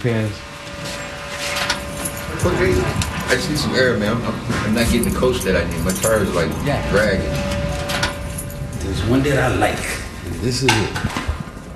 Pants. Okay, I see some air, man. I'm not getting the coach that I need. My tires are like dragging. There's one that I like. This is it.